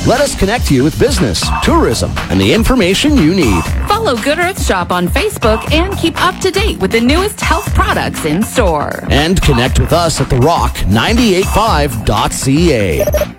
Let us connect you with business, tourism, and the information you need. Follow Good Earth Shop on Facebook and keep up to date with the newest health products in store. And connect with us at TheRock985.ca.